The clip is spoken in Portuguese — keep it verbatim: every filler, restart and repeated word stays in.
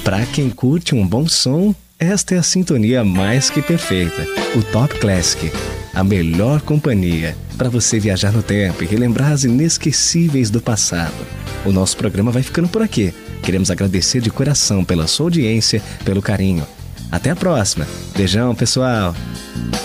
Para quem curte um bom som, esta é a sintonia mais que perfeita. O Top Classic, a melhor companhia para você viajar no tempo e relembrar as inesquecíveis do passado. O nosso programa vai ficando por aqui. Queremos agradecer de coração pela sua audiência, pelo carinho. Até a próxima. Beijão, pessoal.